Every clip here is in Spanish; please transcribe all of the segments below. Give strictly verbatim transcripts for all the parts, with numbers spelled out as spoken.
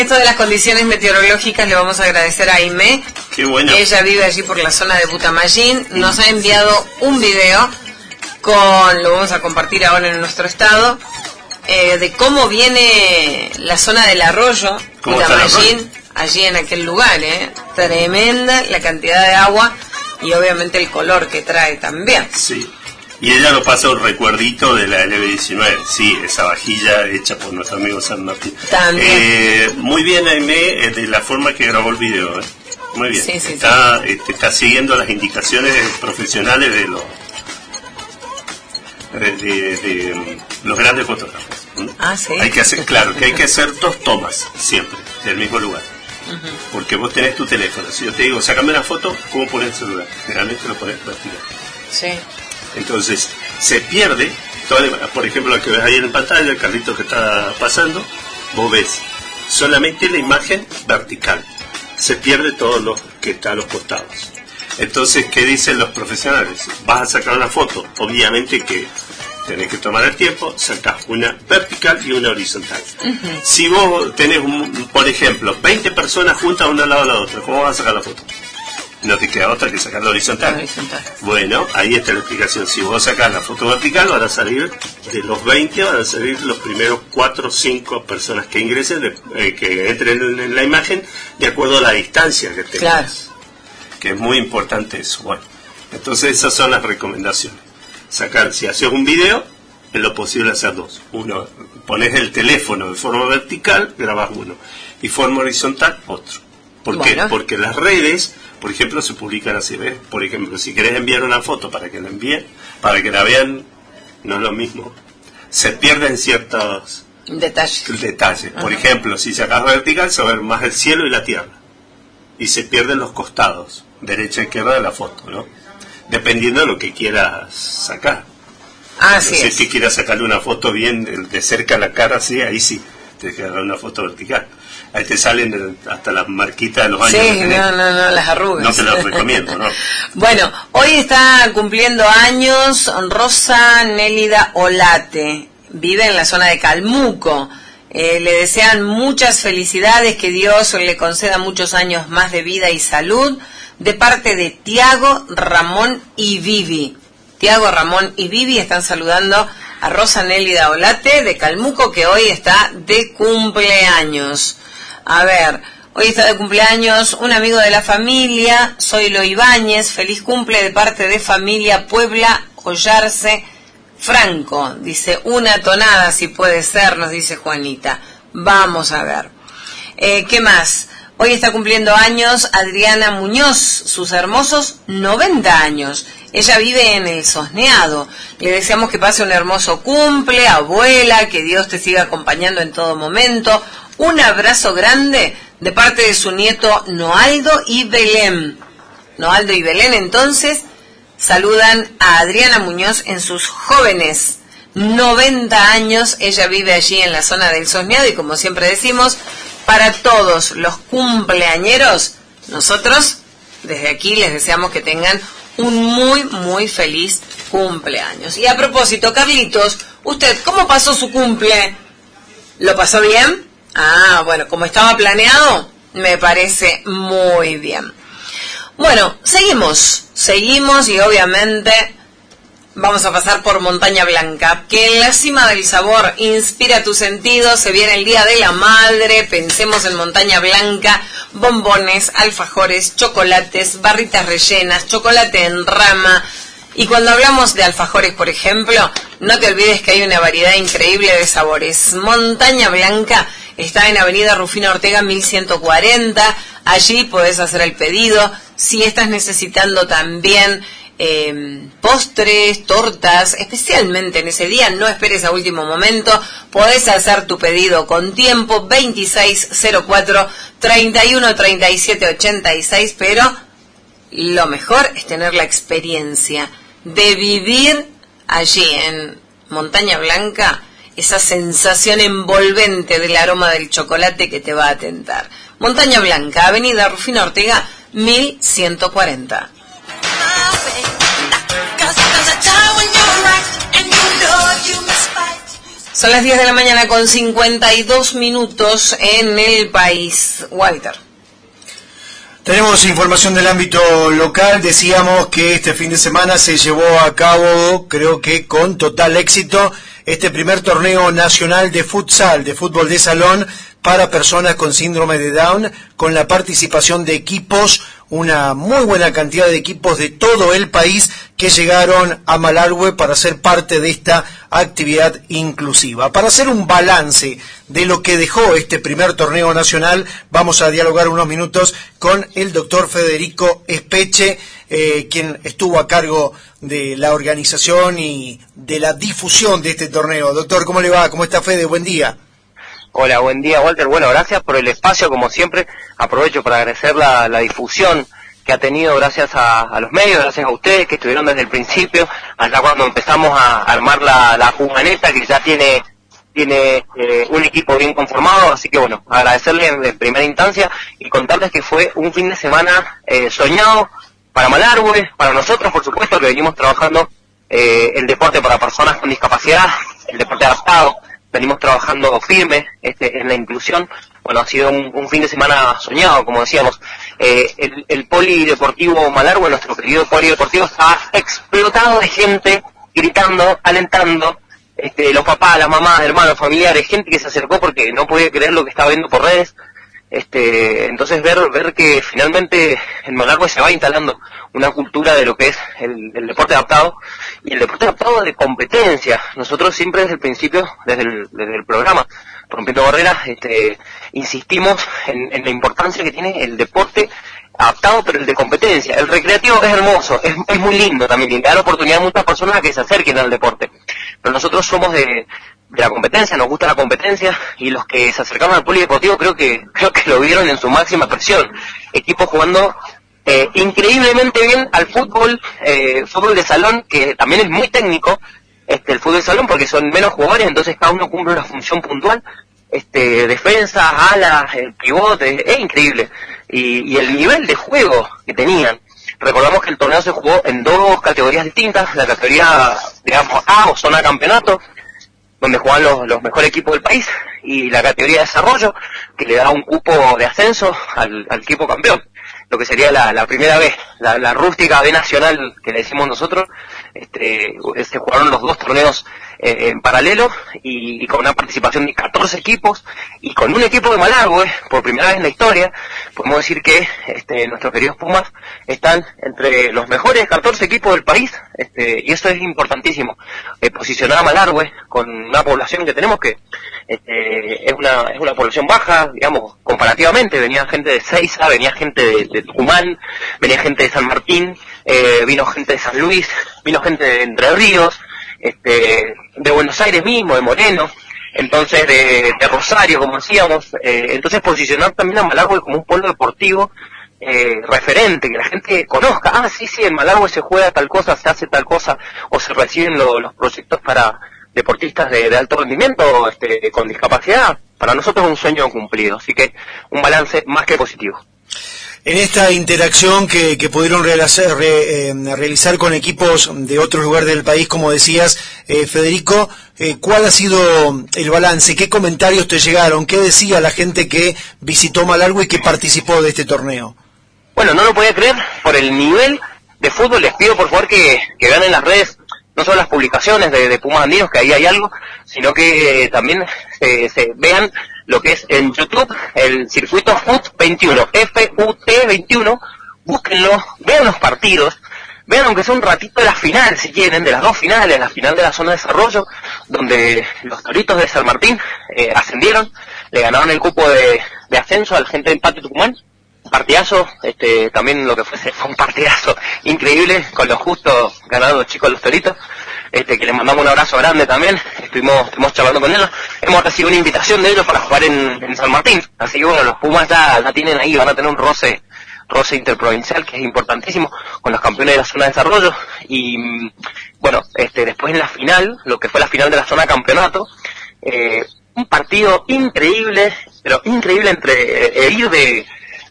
Esto de las condiciones meteorológicas le vamos a agradecer a Aimé. Qué bueno. Ella vive allí por la zona de Butamayín. Nos ha enviado un video con, lo vamos a compartir ahora en nuestro estado, eh, de cómo viene la zona del arroyo Butamayín, allí en aquel lugar, eh. Tremenda la cantidad de agua y obviamente el color que trae también. Sí. Y ella nos pasa un recuerdito de la L B diecinueve, sí, esa vajilla hecha por nuestro amigo San Martín. También. Eh, muy bien, Aimé, de la forma que grabó el video, ¿eh? Muy bien. Sí, sí, está, sí. Este, está siguiendo las indicaciones profesionales de los de, de, de los grandes fotógrafos. ¿Mm? Ah, sí. Hay que hacer, claro, que hay que hacer dos tomas siempre del mismo lugar. Uh-huh. Porque vos tenés tu teléfono. Si yo te digo, sacame una foto, ¿cómo pones el celular? Generalmente lo pones vertical. Sí. Entonces, se pierde, toda, por ejemplo, lo que ves ahí en pantalla, el carrito que está pasando, vos ves solamente la imagen vertical. Se pierde todo lo que está a los costados. Entonces, ¿qué dicen los profesionales? Vas a sacar una foto, obviamente que tenés que tomar el tiempo, sacás una vertical y una horizontal. Uh-huh. Si vos tenés, un, por ejemplo, veinte personas juntas una al lado de la otra, ¿cómo vas a sacar la foto? No te queda otra que sacar la horizontal. horizontal. Bueno, ahí está la explicación. Si vos sacás la foto vertical, van a salir, de los veinte, van a salir los primeros cuatro o cinco personas que ingresen, de, eh, que entren en, en la imagen, de acuerdo a la distancia que tengas. Claro. Que es muy importante eso. Bueno, entonces esas son las recomendaciones. Sacar, si haces un video, es lo posible hacer dos. Uno, pones el teléfono de forma vertical, grabas uno. Y forma horizontal, otro. ¿Por bueno. qué? Porque las redes, por ejemplo, se publican así, ¿ves? Por ejemplo, si querés enviar una foto para que la envíen, para que la vean, no es lo mismo. Se pierden ciertos detalles. detalles. Por ejemplo, si sacas vertical, se va a ver más el cielo y la tierra. Y se pierden los costados, derecha e izquierda de la foto, ¿no? Dependiendo de lo que quieras sacar. Ah, no sí. Si es que quieras sacarle una foto bien de, de cerca a la cara, sí, ahí sí, te quedará una foto vertical. Ahí te salen hasta las marquitas de los años. Sí, no, no, no, las arrugas. No te las recomiendo, ¿no? Bueno, hoy está cumpliendo años Rosa Nélida Olate. Vive en la zona de Calmuco. Eh, le desean muchas felicidades, que Dios le conceda muchos años más de vida y salud, de parte de Tiago, Ramón y Vivi. Tiago, Ramón y Vivi están saludando a Rosa Nélida Olate de Calmuco, que hoy está de cumpleaños. A ver, hoy está de cumpleaños un amigo de la familia, Zoilo Ibáñez. Feliz cumple de parte de familia Puebla Ollarse Franco. Dice, una tonada si puede ser, nos dice Juanita. Vamos a ver. Eh, ¿Qué más? Hoy está cumpliendo años Adriana Muñoz, sus hermosos noventa años. Ella vive en el Sosneado. Le deseamos que pase un hermoso cumple, abuela, que Dios te siga acompañando en todo momento. Un abrazo grande de parte de su nieto Noaldo y Belén. Noaldo y Belén, entonces, saludan a Adriana Muñoz en sus jóvenes noventa años. Ella vive allí en la zona del Sosneado y, como siempre decimos, para todos los cumpleañeros, nosotros desde aquí les deseamos que tengan un muy, muy feliz cumpleaños. Y a propósito, Carlitos, ¿usted cómo pasó su cumple? ¿Lo pasó bien? Ah, bueno, como estaba planeado, me parece muy bien. Bueno, seguimos, seguimos y obviamente vamos a pasar por Montaña Blanca, que en la cima del sabor inspira tus sentidos. Se viene el Día de la Madre, pensemos en Montaña Blanca, bombones, alfajores, chocolates, barritas rellenas, chocolate en rama. Y cuando hablamos de alfajores, por ejemplo, no te olvides que hay una variedad increíble de sabores. Montaña Blanca está en Avenida Rufino Ortega mil ciento cuarenta, allí podés hacer el pedido. Si estás necesitando también eh, postres, tortas, especialmente en ese día, no esperes a último momento, podés hacer tu pedido con tiempo, veintiséis cero cuatro, treinta y uno, treinta y siete, ochenta y seis, pero lo mejor es tener la experiencia de vivir allí en Montaña Blanca, esa sensación envolvente del aroma del chocolate que te va a tentar. Montaña Blanca, Avenida Rufino Ortega, mil ciento cuarenta. Son las diez de la mañana con cincuenta y dos minutos en el país. Walter. Tenemos información del ámbito local. Decíamos que este fin de semana se llevó a cabo, creo que con total éxito, este primer torneo nacional de futsal, de fútbol de salón, para personas con síndrome de Down, con la participación de equipos, una muy buena cantidad de equipos de todo el país que llegaron a Malargüe para ser parte de esta actividad inclusiva. Para hacer un balance de lo que dejó este primer torneo nacional, vamos a dialogar unos minutos con el doctor Federico Espeche, eh, quien estuvo a cargo de la organización y de la difusión de este torneo. Doctor, ¿cómo le va? ¿Cómo está, Fede? Buen día. Hola, buen día, Walter. Bueno, gracias por el espacio, como siempre. Aprovecho para agradecer la, la difusión que ha tenido gracias a, a los medios, gracias a ustedes que estuvieron desde el principio, hasta cuando empezamos a armar la, la Juganeta, que ya tiene tiene eh, un equipo bien conformado. Así que bueno, agradecerles en, en primera instancia y contarles que fue un fin de semana eh, soñado para Malargüe, para nosotros, por supuesto, que venimos trabajando eh, el deporte para personas con discapacidad, el deporte adaptado. Venimos trabajando firme este, en la inclusión. Bueno, ha sido un, un fin de semana soñado, como decíamos. Eh, el, el polideportivo Malargüe, nuestro querido polideportivo, está explotado de gente gritando, alentando. Este, los papás, las mamás, hermanos, familiares, gente que se acercó porque no podía creer lo que estaba viendo por redes. Este, entonces ver ver que finalmente en Malargüe se va instalando una cultura de lo que es el, el deporte adaptado, y el deporte adaptado de competencia. Nosotros siempre desde el principio, desde el, desde el programa Rompiendo Barreras, este, insistimos en, en la importancia que tiene el deporte adaptado, pero el de competencia. El recreativo es hermoso, es, es muy lindo también, y le da la oportunidad a muchas personas a que se acerquen al deporte, pero nosotros somos de de la competencia, nos gusta la competencia, y los que se acercaron al polideportivo creo que creo que lo vieron en su máxima expresión. Equipos jugando eh, increíblemente bien al fútbol, eh, fútbol de salón, que también es muy técnico, este el fútbol de salón, porque son menos jugadores, entonces cada uno cumple una función puntual, este defensa, alas, el pivote, es increíble. Y, y el nivel de juego que tenían. Recordamos que el torneo se jugó en dos categorías distintas, la categoría, digamos, A o zona campeonato, donde juegan los, los mejores equipos del país, y la categoría de desarrollo, que le da un cupo de ascenso al, al equipo campeón, lo que sería la, la primera vez, la, la rústica B nacional que le decimos nosotros. Este, se jugaron los dos torneos eh, en paralelo, y, y con una participación de catorce equipos, y con un equipo de Malargüe, por primera vez en la historia, podemos decir que este, nuestros queridos Pumas están entre los mejores catorce equipos del país, este, y eso es importantísimo, eh, posicionar a Malargüe con una población que tenemos que este, es una es una población baja, digamos, comparativamente. Venía gente de Seiza, venía gente de, de Tucumán, venía gente de San Martín, eh, vino gente de San Luis, vino gente de Entre Ríos, este, de Buenos Aires mismo, de Moreno, entonces de, de Rosario, como decíamos. Eh, entonces posicionar también a Malargüe como un pueblo deportivo eh, referente, que la gente conozca, ah, sí, sí, en Malargüe se juega tal cosa, se hace tal cosa, o se reciben lo, los proyectos para deportistas de, de alto rendimiento este, con discapacidad. Para nosotros es un sueño cumplido, así que un balance más que positivo. En esta interacción que, que pudieron realizar, re, eh, realizar con equipos de otros lugares del país, como decías, eh, Federico, eh, ¿cuál ha sido el balance? ¿Qué comentarios te llegaron? ¿Qué decía la gente que visitó Malargüe y que participó de este torneo? Bueno, no lo podía creer por el nivel de fútbol. Les pido por favor que, que vean en las redes no solo las publicaciones de, de Pumas Andinos, que ahí hay algo, sino que eh, también se, se vean lo que es en YouTube el circuito F U T veintiuno, F U T veintiuno, búsquenlo, vean los partidos, vean aunque sea un ratito de la final, si quieren, de las dos finales, la final de la zona de desarrollo, donde los Toritos de San Martín eh, ascendieron, le ganaron el cupo de, de ascenso al gente de Empate Tucumán. Partidazo, este, también lo que fue, fue un partidazo increíble, con lo justo ganaron los chicos los Toritos, este, que les mandamos un abrazo grande también. Estuvimos, estuvimos charlando con ellos, hemos recibido una invitación de ellos para jugar en, en San Martín, así que bueno, los Pumas ya, ya tienen ahí, van a tener un roce, roce interprovincial que es importantísimo, con los campeones de la zona de desarrollo. Y bueno, este, después en la final, lo que fue la final de la zona campeonato, eh, un partido increíble, pero increíble entre eh, el ir de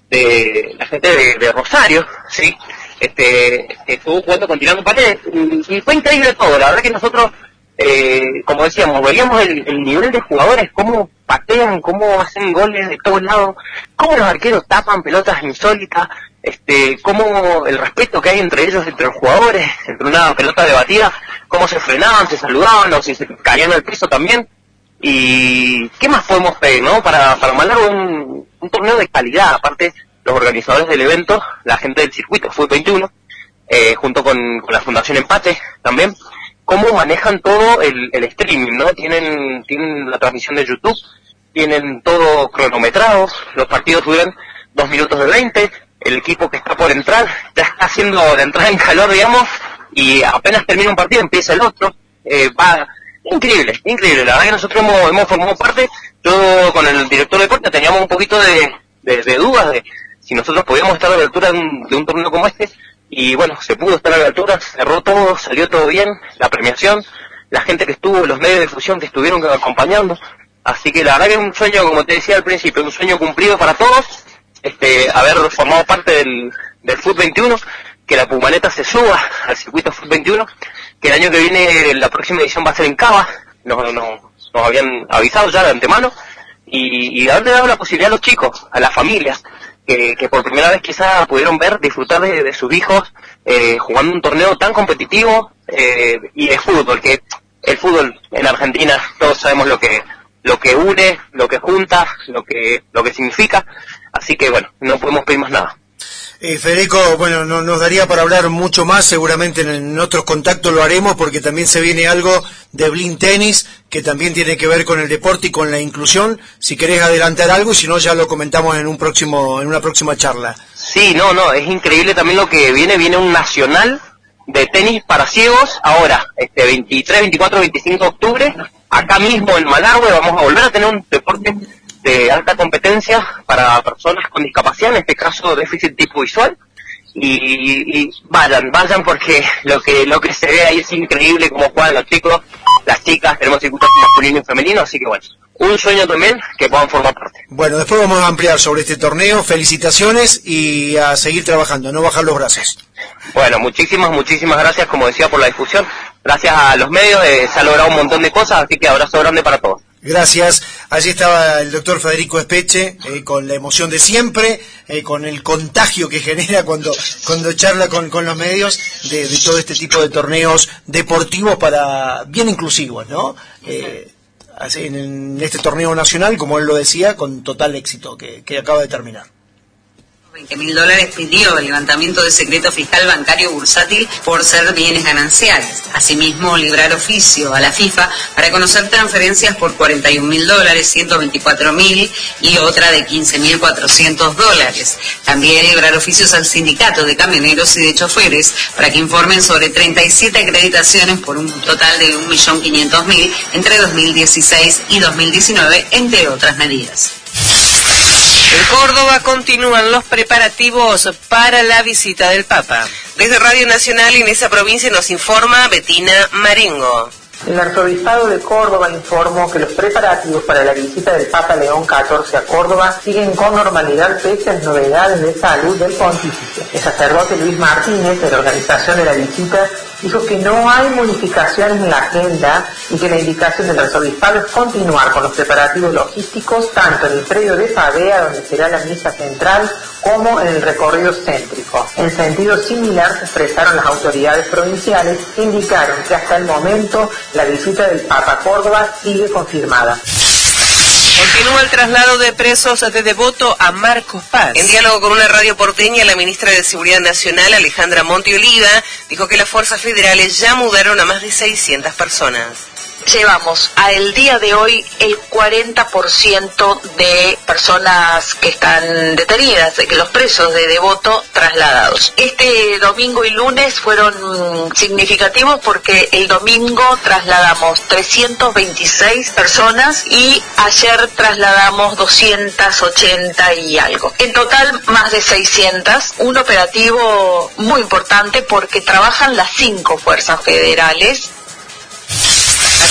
de la gente de, de Rosario, sí, este, estuvo jugando con Tirando Paredes, y, y fue increíble todo. La verdad que nosotros eh, como decíamos, veíamos el, el nivel de jugadores, cómo patean, cómo hacen goles de todos lados, cómo los arqueros tapan pelotas insólitas, este, cómo el respeto que hay entre ellos, entre los jugadores, entre una pelota debatida, cómo se frenaban, se saludaban, o si se caían al piso también. Y qué más podemos pedir, ¿no? Para, para mandar un, un torneo de calidad. Aparte, los organizadores del evento, la gente del circuito Fútbol veintiuno, eh, junto con, con la Fundación Empate también, cómo manejan todo el, el streaming, ¿no? Tienen, tienen la transmisión de YouTube, tienen todo cronometrado, los partidos duran dos minutos de veinte, el equipo que está por entrar ya está haciendo la entrada en calor, digamos, y apenas termina un partido empieza el otro, eh, va... Increíble, increíble. La verdad que nosotros hemos, hemos formado parte. Yo con el director de deporte teníamos un poquito de, de, de dudas de si nosotros podíamos estar a la altura de un, de un torneo como este. Y bueno, se pudo estar a la altura, cerró todo, salió todo bien, la premiación, la gente que estuvo, los medios de difusión que estuvieron acompañando. Así que la verdad que es un sueño, como te decía al principio, un sueño cumplido para todos, este, haber formado parte del, del Fútbol veintiuno, que la Pumaneta se suba al circuito Fútbol veintiuno, que el año que viene la próxima edición va a ser en Cava, nos, nos, nos habían avisado ya de antemano, y, y haberle dado la posibilidad a los chicos, a las familias, que, que por primera vez quizás pudieron ver, disfrutar de, de sus hijos, eh, jugando un torneo tan competitivo, eh, y de fútbol, que el fútbol en Argentina todos sabemos lo que lo que une, lo que junta, lo que lo que significa, así que bueno, no podemos pedir más nada. Eh, Federico, bueno, no, nos daría para hablar mucho más, seguramente en, en otros contactos lo haremos, porque también se viene algo de Blin Tenis, que también tiene que ver con el deporte y con la inclusión. Si querés adelantar algo, si no ya lo comentamos en un próximo, en una próxima charla. Sí, no, no, es increíble también lo que viene, viene un nacional de tenis para ciegos, ahora, este veintitrés, veinticuatro, veinticinco de octubre, acá mismo en Malargüe vamos a volver a tener un deporte de alta competencia para personas con discapacidad, en este caso déficit tipo visual, y, y vayan, vayan porque lo que lo que se ve ahí es increíble, cómo juegan los chicos, las chicas, tenemos circuitos masculino y femenino, así que bueno, un sueño también que puedan formar parte. Bueno, después vamos a ampliar sobre este torneo, felicitaciones y a seguir trabajando, no bajar los brazos. Bueno, muchísimas, muchísimas gracias, como decía, por la difusión, gracias a los medios, eh, se ha logrado un montón de cosas, así que abrazo grande para todos. Gracias. Allí estaba el doctor Federico Espeche, eh, con la emoción de siempre, eh, con el contagio que genera cuando cuando charla con, con los medios de, de todo este tipo de torneos deportivos para bien inclusivos, ¿no? Eh, así, en, en este torneo nacional, como él lo decía, con total éxito que, que acaba de terminar. veinte mil dólares pidió el levantamiento de secreto fiscal bancario bursátil por ser bienes gananciales. Asimismo, librar oficio a la FIFA para conocer transferencias por cuarenta y un mil dólares, ciento veinticuatro mil y otra de quince mil cuatrocientos dólares. También librar oficios al sindicato de camioneros y de choferes para que informen sobre treinta y siete acreditaciones por un total de un millón quinientos mil entre dos mil dieciséis y dos mil diecinueve, entre otras medidas. En Córdoba continúan los preparativos para la visita del Papa. Desde Radio Nacional en esa provincia nos informa Betina Marengo. El arzobispado de Córdoba informó que los preparativos para la visita del Papa León catorce a Córdoba siguen con normalidad pese a las novedades de salud del pontífice. El sacerdote Luis Martínez, de la organización de la visita, dijo que no hay modificaciones en la agenda y que la indicación del arzobispado es continuar con los preparativos logísticos tanto en el predio de Fabea, donde será la misa central, como en el recorrido céntrico. En sentido similar se expresaron las autoridades provinciales, que indicaron que hasta el momento la visita del Papa a Córdoba sigue confirmada. Continúa el traslado de presos de Devoto a Marcos Paz. En diálogo con una radio porteña, la ministra de Seguridad Nacional, Alejandra Monti Oliva, dijo que las fuerzas federales ya mudaron a más de seiscientas personas. Llevamos a el día de hoy el cuarenta por ciento de personas que están detenidas, de que los presos de Devoto trasladados. Este domingo y lunes fueron significativos porque el domingo trasladamos trescientas veintiséis personas y ayer trasladamos doscientas ochenta y algo. En total más de seiscientas, un operativo muy importante porque trabajan las cinco fuerzas federales.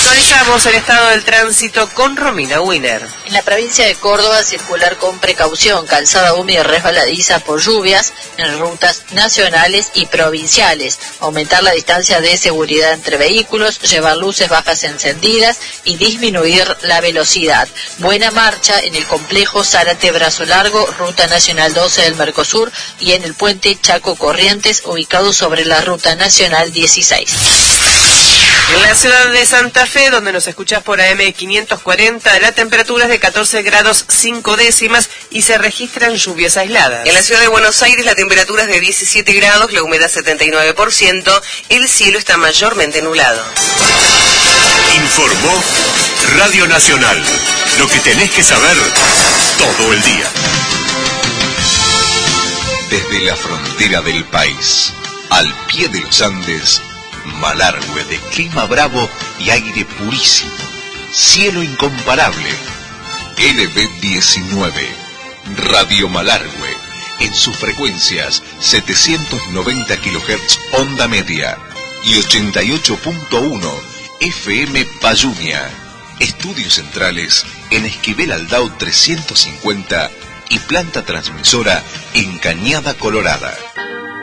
Actualizamos el estado del tránsito con Romina Winer. En la provincia de Córdoba, circular con precaución, calzada húmeda y resbaladiza por lluvias en rutas nacionales y provinciales. Aumentar la distancia de seguridad entre vehículos, llevar luces bajas encendidas y disminuir la velocidad. Buena marcha en el complejo Zárate Brazo Largo, ruta nacional doce del Mercosur, y en el puente Chaco Corrientes, ubicado sobre la ruta nacional dieciséis. En la ciudad de Santa Fe, donde nos escuchás por A M quinientos cuarenta, la temperatura es de catorce grados cinco décimas y se registran lluvias aisladas. En la ciudad de Buenos Aires la temperatura es de diecisiete grados, la humedad setenta y nueve por ciento, el cielo está mayormente nublado. Informó Radio Nacional, lo que tenés que saber todo el día. Desde la frontera del país, al pie de los Andes, Malargüe de clima bravo y aire purísimo, cielo incomparable. L B diecinueve, Radio Malargüe, en sus frecuencias setecientos noventa kilohertz onda media y ochenta y ocho punto uno F M Payunia. Estudios centrales en Esquivel Aldao trescientos cincuenta y planta transmisora en Cañada Colorada.